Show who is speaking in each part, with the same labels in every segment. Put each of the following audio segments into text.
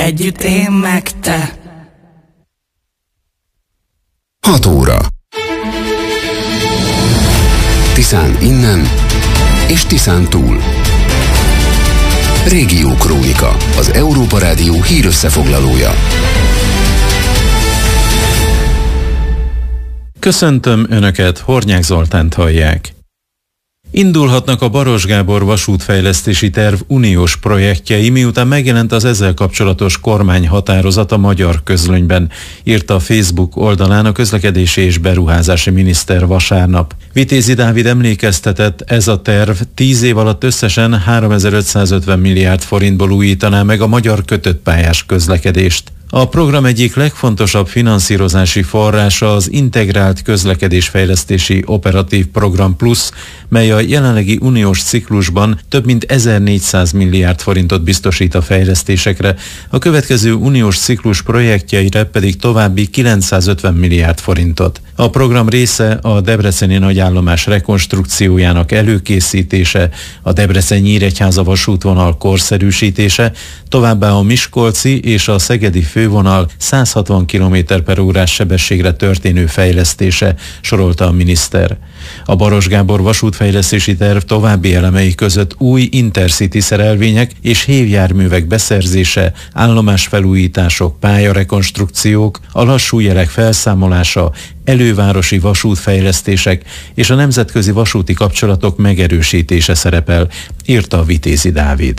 Speaker 1: együtt én meg te.
Speaker 2: 6 óra. Tiszán innen és Tiszán túl. Régiókrónika, az Európa Rádió hírösszefoglalója.
Speaker 3: Köszöntöm Önöket, Hornyák Zoltánt hallják. Indulhatnak a Baross Gábor vasútfejlesztési terv uniós projektjei, miután megjelent az ezzel kapcsolatos kormányhatározat a Magyar Közlönyben, írta a Facebook oldalán a közlekedési és beruházási miniszter vasárnap. Vitézi Dávid emlékeztetett, ez a terv 10 év alatt összesen 3550 milliárd forintból újítaná meg a magyar kötöttpályás közlekedést. A program egyik legfontosabb finanszírozási forrása az Integrált Közlekedésfejlesztési Operatív Program Plus, mely a jelenlegi uniós ciklusban több mint 1400 milliárd forintot biztosít a fejlesztésekre, a következő uniós ciklus projektjeire pedig további 950 milliárd forintot. A program része a debreceni nagyállomás rekonstrukciójának előkészítése, a Debrecen-Nyíregyháza vasútvonal korszerűsítése, továbbá a miskolci és a szegedi fővonal 160 km/órás sebességre történő fejlesztése, sorolta a miniszter. A Baross Gábor vasútfejlesztési terv további elemei között új intercity szerelvények és hévjárművek beszerzése, állomásfelújítások, pályarekonstrukciók, a lassú jelek felszámolása, elővárosi vasútfejlesztések és a nemzetközi vasúti kapcsolatok megerősítése szerepel, írta a Vitézi Dávid.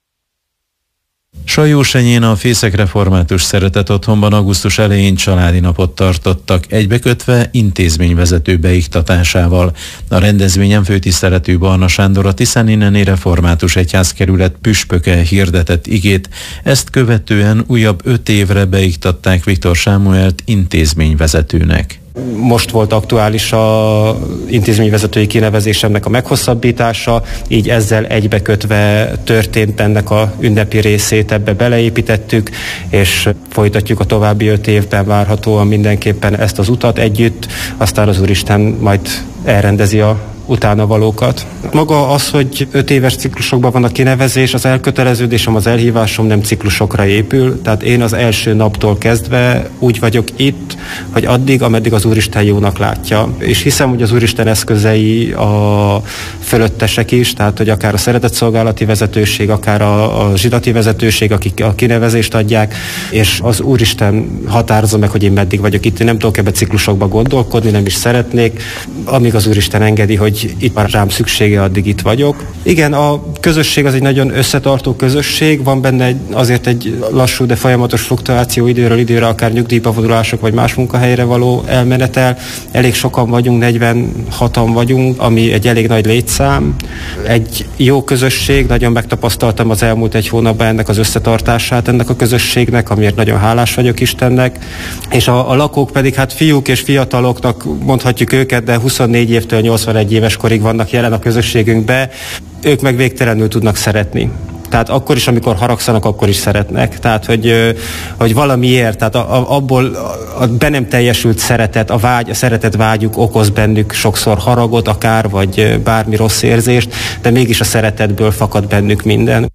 Speaker 3: Sajósenyén a Fészek Református Szeretet Otthonban augusztus elején családi napot tartottak, egybekötve intézményvezető beiktatásával. A rendezvényen főtiszteletű Barna Sándor a Tiszáninneni Református Egyházkerület püspöke hirdetett igét, ezt követően újabb 5 évre beiktatták Viktor Sámuelt intézményvezetőnek.
Speaker 4: Most volt aktuális a intézményvezetői kinevezésemnek a meghosszabbítása, így ezzel egybekötve történt ennek a ünnepi részét, ebbe beleépítettük, és folytatjuk a további 5 évben várhatóan mindenképpen ezt az utat együtt, aztán az Úristen majd elrendezi a utána valókat. Maga az, hogy 5 éves ciklusokban van a kinevezés, az elköteleződésem, az elhívásom nem ciklusokra épül, tehát én az első naptól kezdve úgy vagyok itt, hogy addig, ameddig az Úristen jónak látja. És hiszem, hogy az Úristen eszközei a fölöttesek is, tehát hogy akár a szeretetszolgálati vezetőség, akár a zsidati vezetőség, akik a kinevezést adják, és az Úristen határozza meg, hogy én meddig vagyok itt. Én nem tudok ebbe ciklusokba gondolkodni, nem is szeretnék, amíg az Úristen engedi, hogy itt már rám szüksége, addig itt vagyok. Igen, a közösség az egy nagyon összetartó közösség, van benne azért egy lassú, de folyamatos fluktuáció időről időre, akár nyugdíjba vonulások, vagy más munkahelyre való elmenetel. Elég sokan vagyunk, 46-an vagyunk, ami egy elég nagy létszám. Egy jó közösség, nagyon megtapasztaltam az elmúlt 1 hónapban ennek az összetartását, ennek a közösségnek, amiért nagyon hálás vagyok Istennek. És a lakók pedig hát fiúk és fiataloknak mondhatjuk őket, de 24 évtől 81 éves korig vannak jelen a közösségünkbe, ők meg végtelenül tudnak szeretni. Tehát akkor is, amikor haragszanak, akkor is szeretnek. Tehát, hogy valamiért, tehát abból a be nem teljesült szeretet, a szeretet vágyuk okoz bennük sokszor haragot akár, vagy bármi rossz érzést, de mégis a szeretetből fakad bennük minden.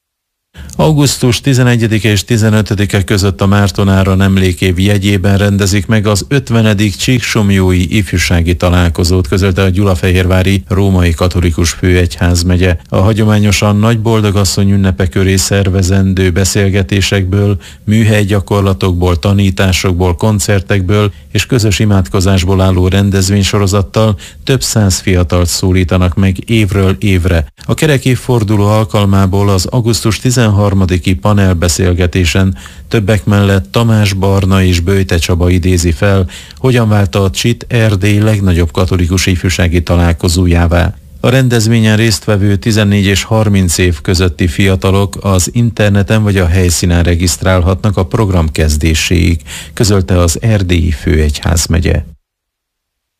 Speaker 3: Augusztus 11 és 15-e között a Márton-Áron emlékév jegyében rendezik meg az 50. Csíksomlyói ifjúsági találkozót, közölte a Gyulafehérvári Római Katolikus Főegyházmegye. A hagyományosan Nagy Boldogasszony ünnepe köré szervezendő beszélgetésekből, műhelygyakorlatokból, tanításokból, koncertekből és közös imádkozásból álló rendezvénysorozattal több 100 fiatalt szólítanak meg évről évre. A kerekévforduló alkalmából az augusztus 13-i panelbeszélgetésen többek mellett Tamás Barna és Böjte Csaba idézi fel, hogyan vált a Csit Erdély legnagyobb katolikus ifjúsági találkozójává. A rendezvényen résztvevő 14 és 30 év közötti fiatalok az interneten vagy a helyszínen regisztrálhatnak a program kezdéséig, közölte az Erdélyi Főegyházmegye.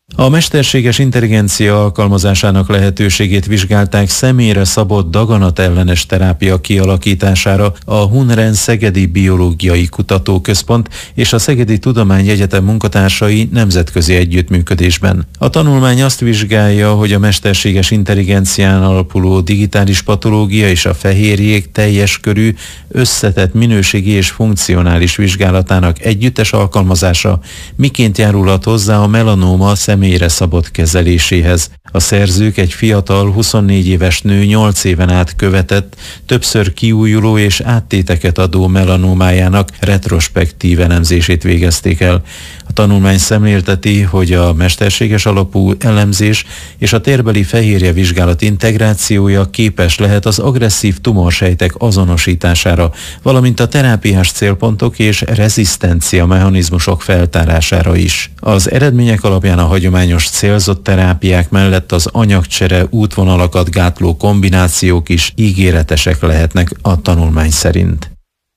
Speaker 3: A mesterséges intelligencia alkalmazásának lehetőségét vizsgálták személyre szabott daganatellenes terápia kialakítására a Hunren Szegedi Biológiai Kutatóközpont és a Szegedi Tudományegyetem munkatársai nemzetközi együttműködésben. A tanulmány azt vizsgálja, hogy a mesterséges intelligencián alapuló digitális patológia és a fehérjék teljes körű, összetett minőségi és funkcionális vizsgálatának együttes alkalmazása miként járulhat hozzá a melanóma személyre szabott kezeléséhez. A szerzők egy fiatal, 24 éves nő 8 éven át követett, többször kiújuló és áttéteket adó melanómájának retrospektív elemzését végezték el. A tanulmány szemlélteti, hogy a mesterséges alapú elemzés és a térbeli fehérje vizsgálat integrációja képes lehet az agresszív tumorsejtek azonosítására, valamint a terápiás célpontok és rezisztencia mechanizmusok feltárására is. Az eredmények alapján a hagyományos célzott terápiák mellett az anyagcsere útvonalakat gátló kombinációk is ígéretesek lehetnek a tanulmány szerint.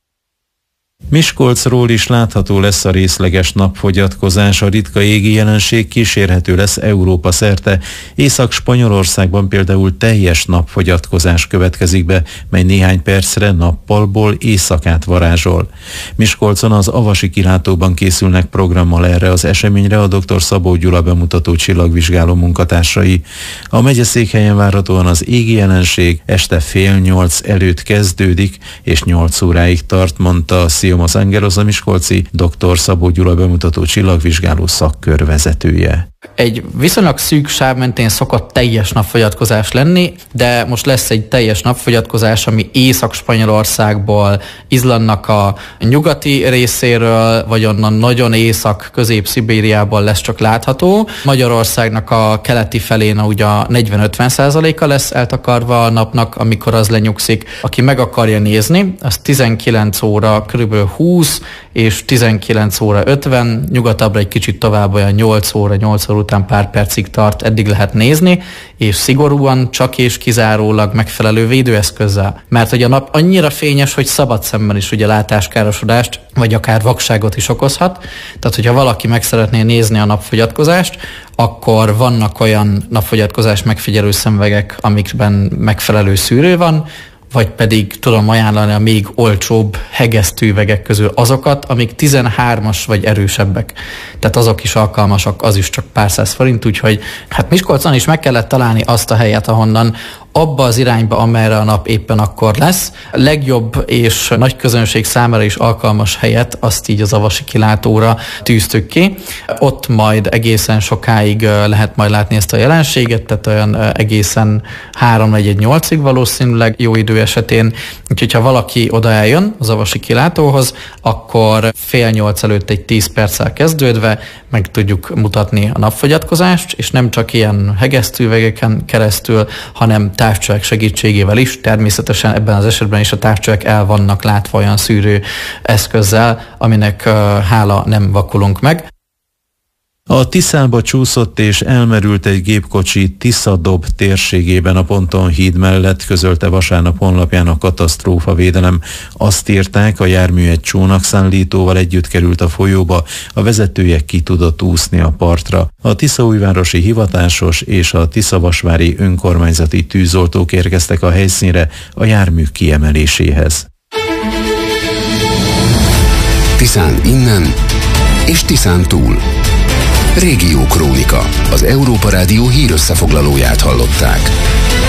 Speaker 3: Miskolcról is látható lesz a részleges napfogyatkozás, a ritka égi jelenség kísérhető lesz Európa szerte. Észak-Spanyolországban például teljes napfogyatkozás következik be, mely néhány percre nappalból éjszakát varázsol. Miskolcon az Avasi kilátóban készülnek programmal erre az eseményre a dr. Szabó Gyula bemutató csillagvizsgáló munkatársai. A megyeszékhelyen várhatóan az égi jelenség este 7:30 előtt kezdődik, és 8 óráig tart, mondta Los Angeles a miskolci dr. Szabó Gyula bemutató csillagvizsgáló szakkör vezetője.
Speaker 5: Egy viszonylag szűk sáv mentén szokott teljes napfogyatkozás lenni, de most lesz egy teljes napfogyatkozás, ami Észak-Spanyolországból, Izlandnak a nyugati részéről, vagy onnan nagyon Észak-Közép-Szibériából lesz csak látható. Magyarországnak a keleti felén ugye 40-50%-a lesz eltakarva a napnak, amikor az lenyugszik. Aki meg akarja nézni, az 19 óra kb. 20 és 19 óra 50, nyugatabbra egy kicsit tovább olyan 8 óra után pár percig tart, eddig lehet nézni, és szigorúan csak és kizárólag megfelelő védőeszközzel. Mert hogy a nap annyira fényes, hogy szabad szemben is ugye látáskárosodást, vagy akár vakságot is okozhat. Tehát, hogyha valaki meg szeretné nézni a napfogyatkozást, akkor vannak olyan napfogyatkozás megfigyelő szemüvegek, amikben megfelelő szűrő van, vagy pedig tudom ajánlani a még olcsóbb hegesztőüvegek közül azokat, amik 13-as vagy erősebbek. Tehát azok is alkalmasak, az is csak pár száz forint, úgyhogy hát Miskolcon is meg kellett találni azt a helyet, ahonnan abba az irányba, amerre a nap éppen akkor lesz. Legjobb és nagy közönség számára is alkalmas helyet, azt így az Avasi kilátóra tűztük ki. Ott majd egészen sokáig lehet majd látni ezt a jelenséget, tehát olyan egészen 3-4-8-ig valószínűleg jó idő esetén. Úgyhogy ha valaki oda eljön az Avasi kilátóhoz, akkor 7:30 előtt egy 10 perccel kezdődve meg tudjuk mutatni a napfogyatkozást, és nem csak ilyen hegesztőüvegeken keresztül, hanem távcsövek segítségével is. Természetesen ebben az esetben is a távcsövek el vannak látva olyan szűrő eszközzel, aminek hála nem vakulunk meg.
Speaker 3: A Tiszába csúszott és elmerült egy gépkocsi Tisza-Dob térségében a Ponton híd mellett, közölte vasárnap honlapján a katasztrófavédelem. Azt írták, a jármű egy csónakszállítóval együtt került a folyóba, a vezetője ki tudott úszni a partra. A tiszaújvárosi hivatásos és a tiszavasvári önkormányzati tűzoltók érkeztek a helyszínre a jármű kiemeléséhez.
Speaker 2: Tiszán innen és Tiszán túl. Régiókrónika, az Európa Rádió hírösszefoglalóját hallották.